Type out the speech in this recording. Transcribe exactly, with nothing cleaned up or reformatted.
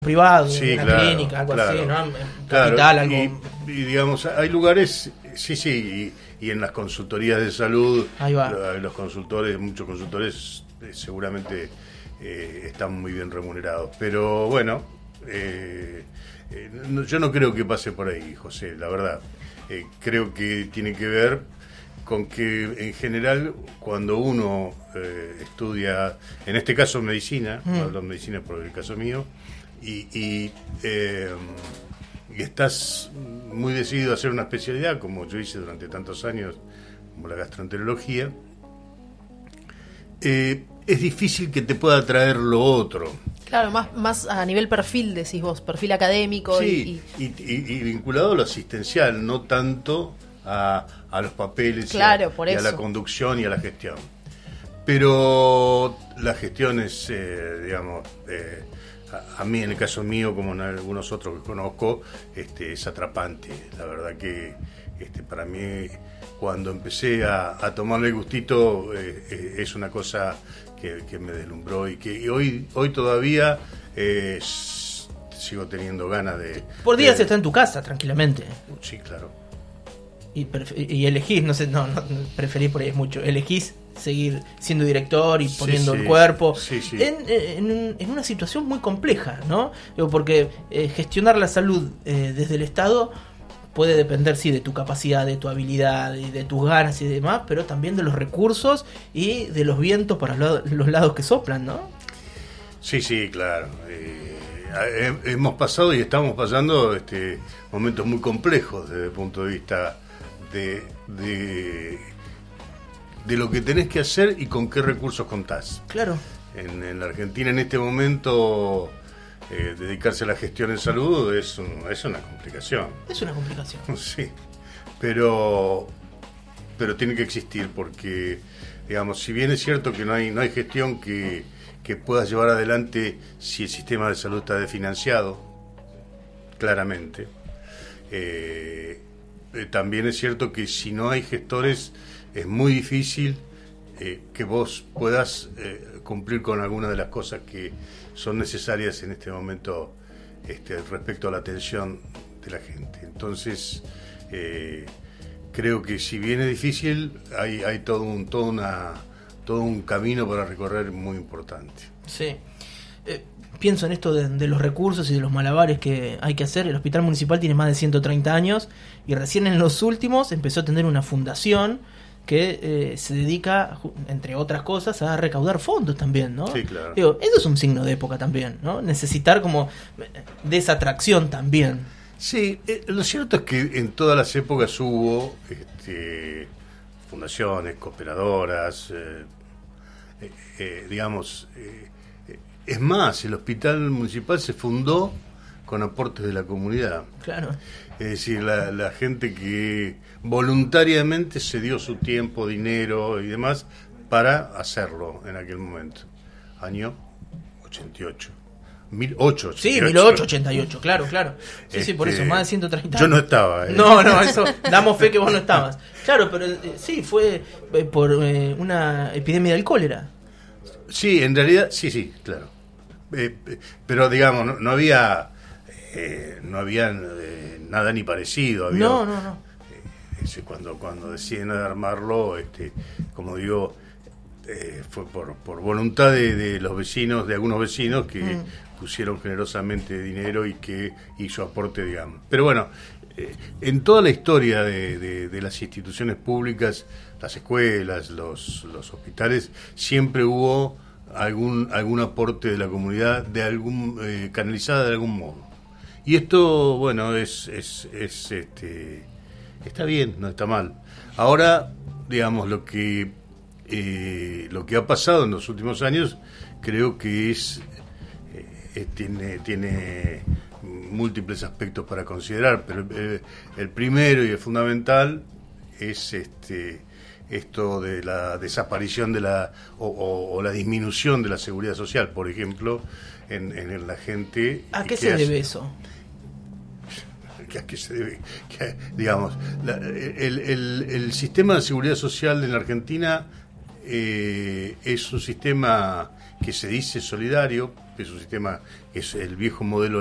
privado, sí, una claro, clínica, algo claro, así, ¿no? En claro, capital, algo. Y, y digamos, hay lugares, sí, sí, y, y en las consultorías de salud, Ahí va. los consultores, muchos consultores eh, seguramente eh, están muy bien remunerados. Pero bueno, eh, eh, no, yo no creo que pase por ahí, José, la verdad. Eh, creo que tiene que ver con que en general cuando uno eh, estudia, en este caso medicina, mm. hablo de medicina por el caso mío, y, y, eh, y estás muy decidido a hacer una especialidad, como yo hice durante tantos años, como la gastroenterología, eh, es difícil que te pueda traer lo otro. Claro, más, más a nivel perfil, decís vos, perfil académico. Sí, y, y, y, y vinculado a lo asistencial, no tanto a, a los papeles, claro, y, a, por y eso. a la conducción y a la gestión. Pero la gestión es, eh, digamos, eh, a, a mí en el caso mío, como en algunos otros que conozco, este, es atrapante. La verdad que este, para mí, cuando empecé a, a tomarle el gustito, eh, eh, es una cosa que, que me deslumbró y que y hoy, hoy todavía eh, sigo teniendo ganas de... Por días de, está en tu casa, tranquilamente. Sí, claro. Y, y elegís, no sé, no, no preferís por ahí es mucho, elegís seguir siendo director y poniendo sí, sí, el cuerpo sí, sí. En, en, en una situación muy compleja, ¿no? Porque eh, gestionar la salud eh, desde el Estado puede depender, sí, de tu capacidad, de tu habilidad, de, de tus ganas y demás, pero también de los recursos y de los vientos para los, los lados que soplan, ¿no? Sí, sí, claro. Eh, hemos pasado y estamos pasando este, momentos muy complejos desde el punto de vista de, de, de lo que tenés que hacer y con qué recursos contás. Claro. En, en la Argentina en este momento eh, dedicarse a la gestión en salud es, un, es una complicación. Es una complicación. Sí, pero, pero tiene que existir porque, digamos, si bien es cierto que no hay, no hay gestión que, que pueda llevar adelante si el sistema de salud está desfinanciado, claramente, eh, Eh, también es cierto que si no hay gestores es muy difícil eh, que vos puedas eh, cumplir con algunas de las cosas que son necesarias en este momento este, respecto a la atención de la gente. Entonces eh, creo que si bien es difícil hay, hay todo un todo una todo un camino para recorrer muy importante. Sí. Eh, pienso en esto de, de los recursos y de los malabares que hay que hacer. El hospital municipal tiene más de ciento treinta años y recién en los últimos empezó a tener una fundación que eh, se dedica, entre otras cosas, a recaudar fondos también, ¿no? Sí, claro. Digo, eso es un signo de época también, ¿no? Necesitar como de esa atracción también. Sí, eh, lo cierto es que en todas las épocas hubo este, fundaciones, cooperadoras, eh, eh, eh, digamos... Eh, Es más, el hospital municipal se fundó con aportes de la comunidad. Claro. Es decir, la, la gente que voluntariamente se dio su tiempo, dinero y demás para hacerlo en aquel momento. Año ochenta y ocho. mil ochocientos ochenta y ocho. Sí, mil ochocientos ochenta y ocho, claro, claro. Sí, este, sí, por eso, más de ciento treinta años. Yo no estaba. ¿eh? No, no, eso, damos fe que vos no estabas. Claro, pero eh, sí, fue eh, por eh, una epidemia del cólera. Sí, en realidad, sí, sí, claro. Eh, pero digamos, no, no había eh, no había eh, nada ni parecido. Había, no, no, no. Eh, ese, cuando, cuando deciden armarlo, este, como digo, eh, fue por, por voluntad de, de los vecinos, de algunos vecinos que mm. pusieron generosamente dinero y que hizo aporte, digamos. Pero bueno, eh, en toda la historia de, de, de las instituciones públicas, las escuelas, los, los hospitales, siempre hubo algún algún aporte de la comunidad, de algún eh, canalizada de algún modo. Y esto, bueno, es es, es este está bien, no está mal. Ahora, digamos, lo que eh, lo que ha pasado en los últimos años, creo que es eh, tiene tiene múltiples aspectos para considerar, pero eh, el primero y el fundamental es este esto de la desaparición de la o, o, o la disminución de la seguridad social, por ejemplo, en, en la gente. ¿A qué se hace, debe eso? ¿A qué se debe? Que, digamos, la, el, el, el sistema de seguridad social en la Argentina eh, es un sistema que se dice solidario, que es un sistema, es el viejo modelo